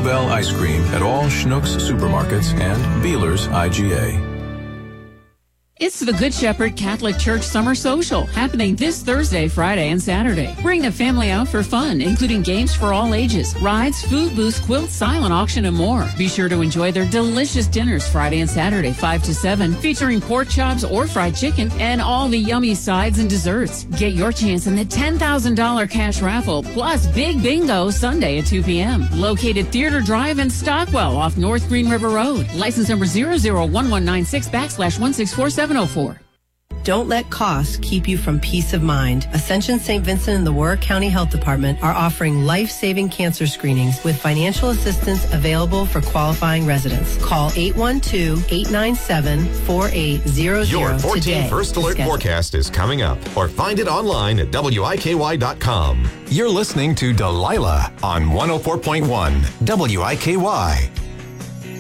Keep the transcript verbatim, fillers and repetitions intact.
Bluebell ice cream at all Schnucks supermarkets and Beeler's I G A. It's the Good Shepherd Catholic Church Summer Social, happening this Thursday, Friday, and Saturday. Bring the family out for fun, including games for all ages, rides, food booths, quilts, silent auction, and more. Be sure to enjoy their delicious dinners Friday and Saturday, five to seven, featuring pork chops or fried chicken and all the yummy sides and desserts. Get your chance in the ten thousand dollars cash raffle, plus Big Bingo Sunday at two p.m. Located Theater Drive in Stockwell off North Green River Road. License number zero zero one one nine six backslash one six four seven. Don't let costs keep you from peace of mind. Ascension Saint Vincent and the Warwick County Health Department are offering life-saving cancer screenings with financial assistance available for qualifying residents. Call eight one two, eight nine seven, four eight zero zero Your fourteen today. First Alert forecast is coming up, or find it online at W I K Y dot com. You're listening to Delilah on one oh four point one W I K Y.